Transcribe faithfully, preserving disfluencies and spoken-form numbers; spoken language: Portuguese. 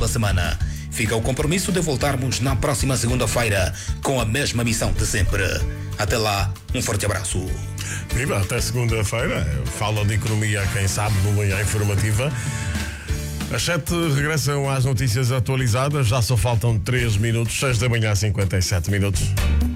pela semana. Fica o compromisso de voltarmos na próxima segunda-feira com a mesma missão de sempre. Até lá, um forte abraço. Viva, até segunda-feira. Fala de economia, quem sabe, no Manhã Informativa. As sete regressam às notícias atualizadas. Já só faltam três minutos. Seis da manhã, cinquenta e sete minutos.